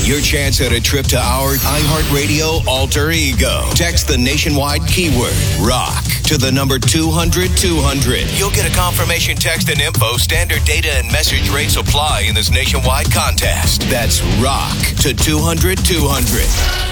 your chance at a trip to our iHeartRadio alter ego. Text the nationwide keyword ROCK to the number 200-200. You'll get a confirmation text and info. Standard data and message rates apply in this nationwide contest. That's ROCK to 200-200.